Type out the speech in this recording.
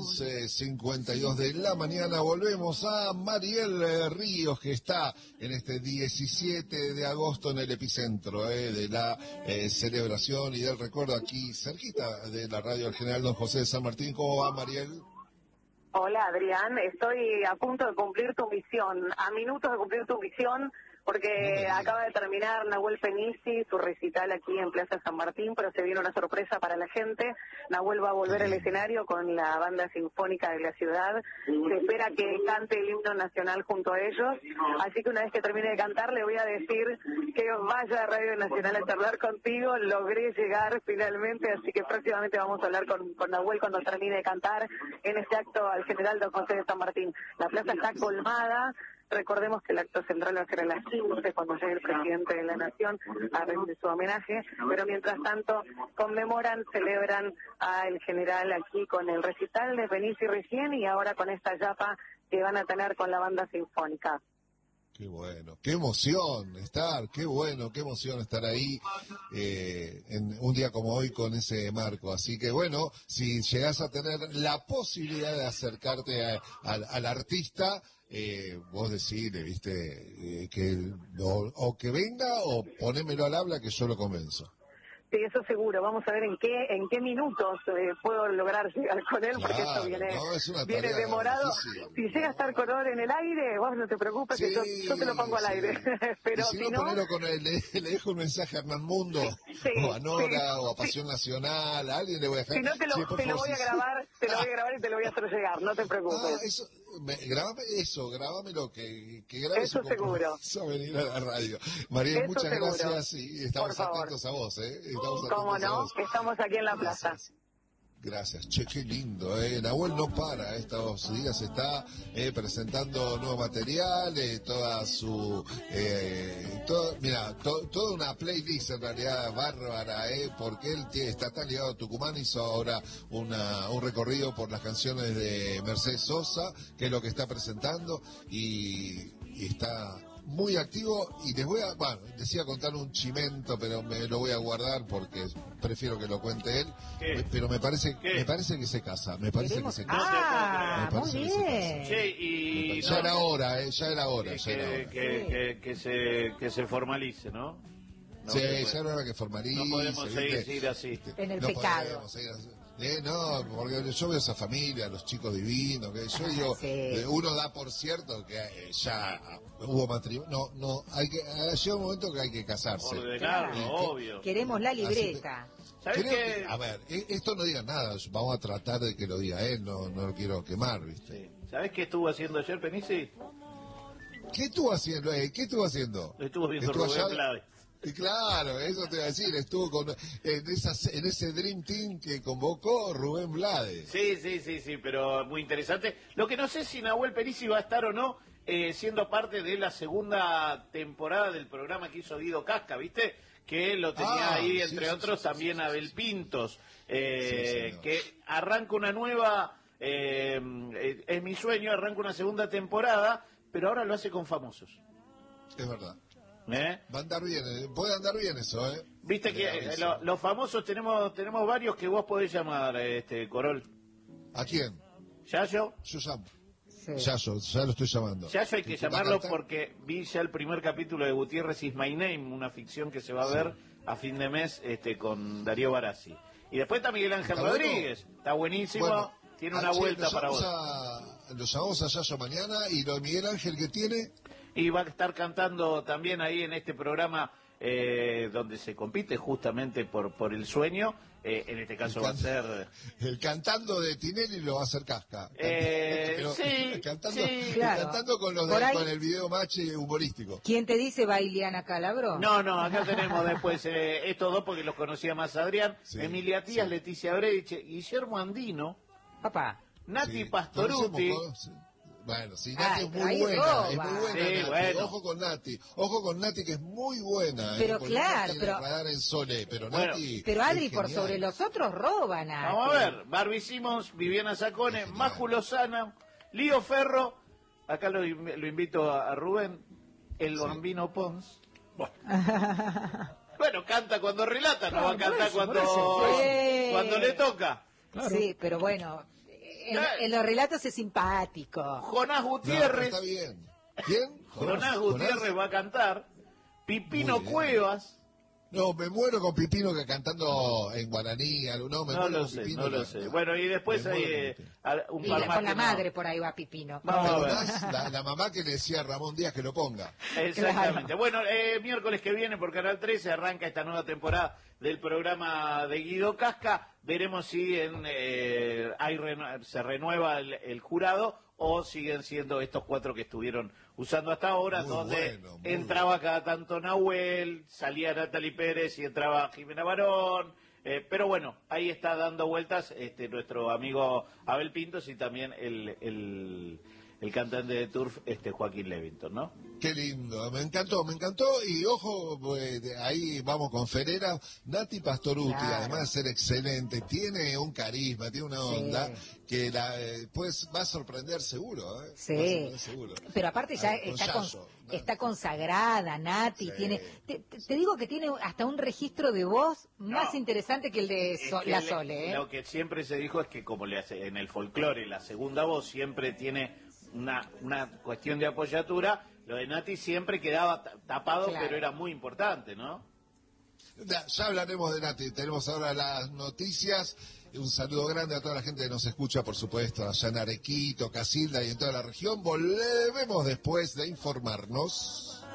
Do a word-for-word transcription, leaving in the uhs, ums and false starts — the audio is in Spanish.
once cincuenta y dos de la mañana. Volvemos a Mariel eh, Ríos, que está en este diecisiete de agosto en el epicentro eh, de la eh, celebración y del recuerdo, aquí cerquita de la radio del General Don José de San Martín. ¿Cómo va, Mariel? Hola, Adrián, estoy a punto de cumplir tu misión, a minutos de cumplir tu misión, porque no acaba de terminar Nahuel Penici, su recital aquí en Plaza San Martín, pero se viene una sorpresa para la gente. Nahuel va a volver al escenario con la banda sinfónica de la ciudad. Se espera que cante el himno nacional junto a ellos, así que una vez que termine de cantar le voy a decir que vaya a Radio Nacional a charlar contigo. Logré llegar finalmente, así que próximamente vamos a hablar con, con Nahuel cuando termine de cantar en este acto al General Don José de San Martín. La plaza está colmada. Recordemos que el acto central va a ser a las quince, cuando llegue el presidente de la Nación a rendir su homenaje, pero mientras tanto conmemoran, celebran al general aquí con el recital de Penici recién y ahora con esta yapa que van a tener con la banda sinfónica. Qué bueno, qué emoción estar, qué bueno, qué emoción estar ahí eh, en un día como hoy con ese marco. Así que bueno, si llegás a tener la posibilidad de acercarte a, a, al artista, eh, vos decirle, viste, eh, que el, o, o que venga o ponémelo al habla que yo lo convenzo. Sí, eso seguro. Vamos a ver en qué en qué minutos eh, puedo lograr llegar con él, Claro, porque esto viene no, es una viene tarea demorado. difícil. Si llega a estar con Or en el aire, vos no te preocupes, Sí, que yo, yo te lo pongo al sí. aire. Pero y si, si no, no, ponelo con él, le, le dejo un mensaje a Hernán Mundo, sí, o a Nora, sí, o a Pasión sí. Nacional, a alguien le voy a dejar. Si no te lo, Sí, por te lo favor, voy a sí. grabar, te lo voy a grabar y te lo voy a hacer llegar, no te preocupes. Ah, eso, me, grabame eso, grabámelo, que, que grabe Eso su seguro. compromiso a venir a la radio. Mariel, Eso muchas seguro. gracias y estamos Por favor. atentos a vos, ¿eh? Estamos ¿Cómo atentos a no? vos. Estamos aquí en la plaza. Gracias. Gracias, che, qué lindo, eh. Nahuel no para, estos días está eh, presentando nuevo material, eh, toda su, eh, todo, mira, to, toda una playlist en realidad bárbara, eh, porque él tiene, está tan ligado a Tucumán, hizo ahora una, un recorrido por las canciones de Mercedes Sosa, que es lo que está presentando, y, y está muy activo. Y les voy a, bueno, decía contar un chimento, pero me lo voy a guardar porque prefiero que lo cuente él. ¿Qué? Pero me parece, ¿Qué? me parece que se casa, me parece Queremos... que se casa. Ah, Me muy parece que se bien. Che, y Ya no, era hora, eh, ya era hora, que, ya era que, hora. que, que, que se, que se formalice, ¿no? No, Sí, que- ya era hora que formalice. No podemos seguir, ¿viste? seguir así. En el No pecado. podemos seguir así. Eh, no, porque yo veo esa familia, los chicos divinos, que yo digo, sí. eh, uno da por cierto que eh, ya hubo matrimonio. No, no, hay que, ha llegado un momento que hay que casarse. Ordenarlo, Claro. obvio. Queremos la Así libreta. ¿Sabes Creo qué? que, a ver, eh, esto no diga nada, vamos a tratar de que lo diga él, no, no lo quiero quemar, ¿viste? Sí. ¿Sabes qué estuvo haciendo ayer, Penici? ¿Qué estuvo haciendo? Eh? ¿Qué estuvo haciendo? Estuvo viendo ¿Estuvo Rubén allá? Blades. Y claro, eso te iba a decir, estuvo con, en, esas, en ese Dream Team que convocó Rubén Blades. Sí, sí, sí, sí, pero muy interesante. Lo que no sé si Nahuel Penici va a estar o no eh, siendo parte de la segunda temporada del programa que hizo Guido Casca, ¿viste? Que lo tenía Ah, ahí, sí, entre sí, otros, sí, sí, también sí, sí, Abel sí. Pintos, eh, Sí, señor. que arranca una nueva, eh, eh, es mi sueño, arranca una segunda temporada, pero ahora lo hace con famosos. Es verdad. ¿Eh? Va a andar bien, eh, puede andar bien eso, ¿eh? Viste Te que aviso. eh, lo- los famosos tenemos tenemos varios que vos podés llamar, este Corol. ¿A quién? Yayo, Yo llamo. Sí. Ya, yo, ya lo estoy llamando. Yayo hay que ¿Va a llamarlo cantar? porque vi ya el primer capítulo de Gutiérrez is My Name, una ficción que se va a Sí. ver a fin de mes este con Darío Barassi. Y después está Miguel Ángel ¿Está bueno? Rodríguez, está buenísimo, Bueno, tiene una ah, che, vuelta lo para llamamos vos. a- Lo llamamos a Yayo mañana y lo de Miguel Ángel que tiene. Y va a estar cantando también ahí en este programa eh, donde se compite justamente por por el sueño, eh, en este caso va a can- ser... El cantando de Tinelli lo va a hacer Casca. Eh, Pero sí, cantando, sí. Claro. cantando con los de- Por ahí- con el video match humorístico. ¿Quién te dice va Ileana Calabro? No, no, acá tenemos después eh, estos dos porque los conocía más Adrián, Sí, Emilia Tías, sí. Leticia Breche, Guillermo Andino, Papá. Nati Sí, Pastoruti. conocemos, sí. Bueno, sí, Nati Ay, es muy ahí buena, roba. es muy buena Sí, Nati. bueno. Ojo con Nati, ojo con Nati que es muy buena. Pero eh, porque claro, no tiene pero- radar en Sole, pero Bueno, Nati Pero Adri, es por genial. sobre los otros roban a... Vamos a ver, Barbie Simmons, Viviana Sacone, Genial. Maju Lozana, Lío Ferro, acá lo, in- lo invito a, a Rubén, el Sí. Bambino Pons. Bueno, canta cuando relata, no va a Claro, por cantar eso, cuando, por eso. Sí. cuando le toca. Claro. Sí, pero bueno, en, en los relatos es simpático. Jonás No, pero Gutiérrez, está bien. ¿Quién? Jonás Gutiérrez va a cantar, Pipino Muy bien. Cuevas. No, me muero con Pipino que cantando en guaraní. algo- No, me No muero lo con sé, Pipino no lo que- sé. Bueno, y después Me hay muero eh, con Pipino. a- un Y par la- más con la que no. madre por ahí va Pipino. Vamos ¿Te a ver. acordás? La, la mamá que le decía a Ramón Díaz que lo ponga. Exactamente. Bueno, eh, miércoles que viene por Canal trece arranca esta nueva temporada del programa de Guido Casca. Veremos si en, eh, hay renu- se renueva el, el jurado o siguen siendo estos cuatro que estuvieron usando hasta ahora, Muy donde bueno, muy entraba cada tanto Nahuel, salía Natalie Pérez y entraba Jimena Barón. Eh, pero bueno, ahí está dando vueltas este nuestro amigo Abel Pintos y también el, el, el cantante de Turf, este Joaquín Levington, ¿no? Qué lindo, me encantó, me encantó. Y ojo, pues, de ahí vamos con Ferera. Nati Pastoruti, Claro. además de ser excelente, tiene un carisma, tiene una Sí. onda que la, eh, pues va a sorprender seguro. ¿eh? Sí. Va a sorprender seguro. Pero aparte ya Ah, con está, con- Yayo, ¿no? está consagrada, Nati, Sí. tiene, te, te- te digo que tiene hasta un registro de voz más No. interesante que el de Es So- que la le- Sole, ¿eh? Lo que siempre se dijo es que como le hace en el folclore la segunda voz siempre tiene una, una cuestión de apoyatura, lo de Nati siempre quedaba ta- tapado, Claro. pero era muy importante, ¿no? Ya, ya hablaremos de Nati, tenemos ahora las noticias. Un saludo grande a toda la gente que nos escucha, por supuesto, allá en Arequito, Casilda y en toda la región. Volvemos después de informarnos.